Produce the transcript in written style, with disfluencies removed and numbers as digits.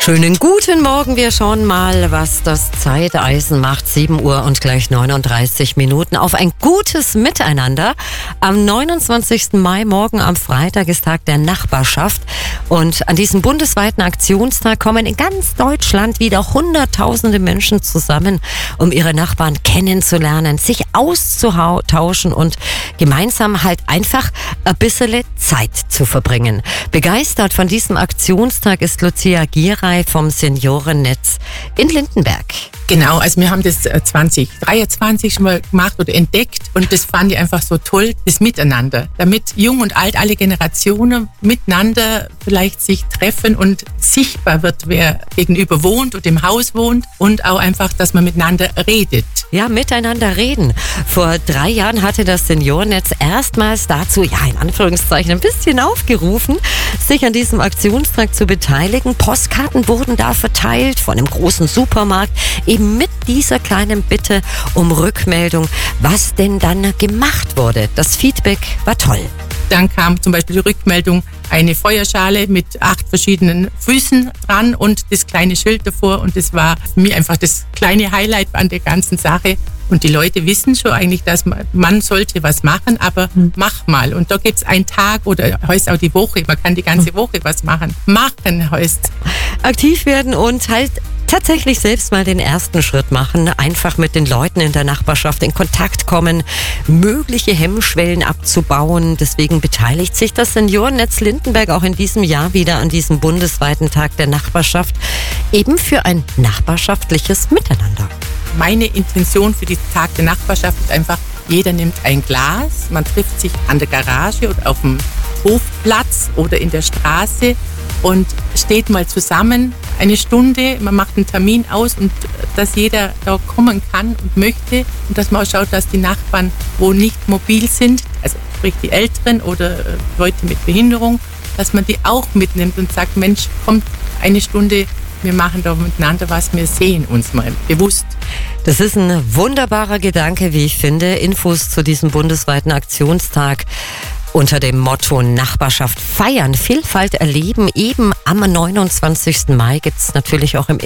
Schönen guten Morgen. Wir schauen mal, was das Zeiteisen macht. 7 Uhr und gleich 39 Minuten auf ein gutes Miteinander. Am 29. Mai, morgen am Freitag, ist Tag der Nachbarschaft. Und an diesem bundesweiten Aktionstag kommen in ganz Deutschland wieder hunderttausende Menschen zusammen, um ihre Nachbarn kennenzulernen, sich auszutauschen und gemeinsam halt einfach ein bisschen Zeit zu verbringen. Begeistert von diesem Aktionstag ist Lucia Gierei vom Seniorennetz in Lindenberg. Genau, also wir haben das 2023 schon mal gemacht oder entdeckt und das fand ich einfach so toll, das Miteinander. Damit jung und alt, alle Generationen miteinander vielleicht sich treffen und sichtbar wird, wer gegenüber wohnt und im Haus wohnt und auch einfach, dass man miteinander redet. Ja, miteinander reden. Vor 3 Jahren hatte das Seniorennetz erstmals dazu, ja in Anführungszeichen, ein bisschen aufgerufen, sich an diesem Aktionstag zu beteiligen. Postkarten wurden da verteilt von einem großen Supermarkt, eben mit dieser kleinen Bitte um Rückmeldung, was denn dann gemacht wurde. Das Feedback war toll. Dann kam zum Beispiel die Rückmeldung, eine Feuerschale mit 8 verschiedenen Füßen dran und das kleine Schild davor. Und das war für mich einfach das kleine Highlight an der ganzen Sache. Und die Leute wissen schon eigentlich, dass man sollte was machen, aber mach mal. Und da gibt es einen Tag oder heißt auch die Woche. Man kann die ganze Woche was machen. Machen heißt. Aktiv werden und halt tatsächlich selbst mal den ersten Schritt machen, einfach mit den Leuten in der Nachbarschaft in Kontakt kommen, mögliche Hemmschwellen abzubauen. Deswegen beteiligt sich das Seniorennetz Lindenberg auch in diesem Jahr wieder an diesem bundesweiten Tag der Nachbarschaft, eben für ein nachbarschaftliches Miteinander. Meine Intention für diesen Tag der Nachbarschaft ist einfach, jeder nimmt ein Glas, man trifft sich an der Garage oder auf dem Hofplatz oder in der Straße und steht mal zusammen eine Stunde, man macht einen Termin aus und dass jeder da kommen kann und möchte und dass man auch schaut, dass die Nachbarn, wo nicht mobil sind, also sprich die Älteren oder Leute mit Behinderung, dass man die auch mitnimmt und sagt, Mensch, kommt eine Stunde, wir machen da miteinander was, wir sehen uns mal bewusst. Das ist ein wunderbarer Gedanke, wie ich finde. Infos zu diesem bundesweiten Aktionstag unter dem Motto Nachbarschaft feiern, Vielfalt erleben. Eben am 29. Mai gibt es natürlich auch im